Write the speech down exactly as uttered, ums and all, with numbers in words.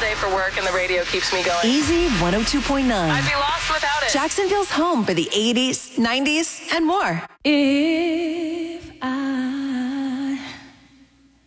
day for work, and the radio keeps me going. Easy one oh two point nine. I'd be lost without it. Jacksonville's home for the eighties, nineties, and more. It